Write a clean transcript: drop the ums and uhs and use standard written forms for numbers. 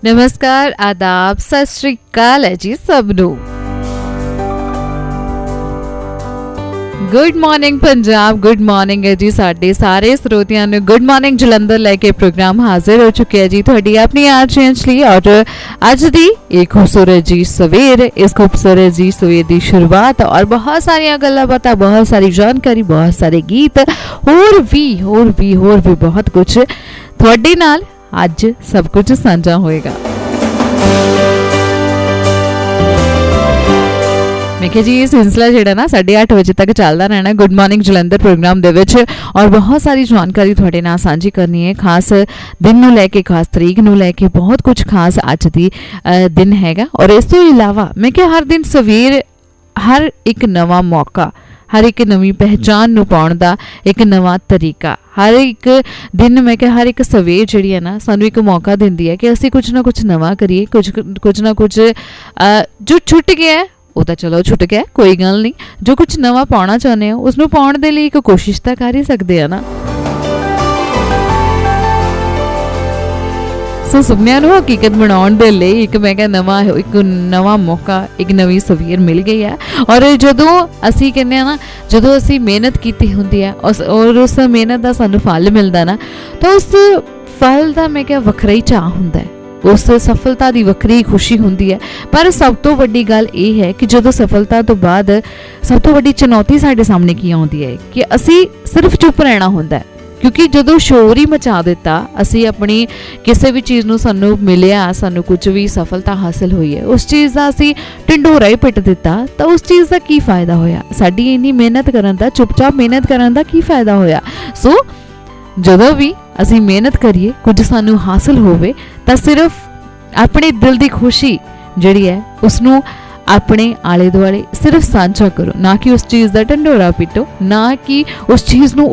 नमस्कार, आदाब, सत श्री अकाल है जी सब नू। Good morning Punjab, good morning है जी साडे सारे ਸਰੋਤਿਆਂ ਨੂੰ। गुड मॉर्निंग जलंधर लैके प्रोग्राम हाजिर हो चुके हैं जी थोड़ी अपनी आज ਲਈ। और अज दी एक खूबसूरत जी सवेर, इस खूबसूरत जी सवेर की शुरुआत और बहुत सारिया गल्लां बातां, बहुत सारी जानकारी, बहुत सारे गीत, होर भी बहुत कुछ थोड़े नाल अज सब कुछ साझा होएगा। मैं कहा जी ये सिलसिला जिहड़ा ना 8:30 बजे तक चलता रहना गुड मॉर्निंग जलंधर प्रोग्राम दे विच, और बहुत सारी जानकारी थोड़े नाल सांझी करनी है। खास दिन नूं लैके, खास तरीक नूं लैके बहुत कुछ खास अज दी दिन हैगा। और इस तो इलावा मैं कहा हर दिन सवेर हर एक नवा मौका, हर एक नवी पहचान नूं पाउण दा एक नवा तरीका, हर एक दिन मैं क्या हर एक सवेर जिहड़ी है ना सानू एक मौका दिंदी है कि असीं कुछ ना कुछ नवा करिए। कुछ ना कुछ जो छुट गया है वो तो चलो छुट गया, कोई गल नहीं। जो कुछ नवा पाउणा चाहुंदे हो उसनूं पाउण दे लई एक कोशिश तां कर ही सकदे आ ना। सो सुपनिਆਂ ਨੂੰ हकीकत बनाउण दे लई एक मैं क्या नवा मौका, एक नवी सवेर मिल गई है। और जदों असीं कहंदे आ ना, जदों असीं मेहनत कीती हुंदी है और उस मेहनत दा सानू फल मिलदा ना, तो उस फल दा मैं क्या वखरा ही चाह हुंदा है, उस सफलता की वक्री खुशी होंदी है। पर सब तो वड्डी गल यह है कि जो सफलता तो बाद सब तो वड्डी चुनौती साडे सामने की आउंदी है कि असी सिर्फ चुप रहना होंदा है। क्योंकि जो शोर ही मचा दिता, असी अपनी किसी भी चीज़ नूं सानू मिलिया, सानू कुछ भी सफलता हासिल हुई है, उस चीज़ का असी ढिंढोरा ही पिट दिता, तो उस चीज़ का की फायदा होया? साडी इन्नी मेहनत करन दा, चुपचाप मेहनत करन दा की फायदा होया? सो जदों भी असी मेहनत करिए, कुछ सानू हासिल होवे, तां सिर्फ अपने दिल की खुशी जिहड़ी है उसनू अपने आले दुआले सिर्फ साझा करो, ना कि उस चीज़ का ढंढोरा पिटो, ना कि उस चीज़ नू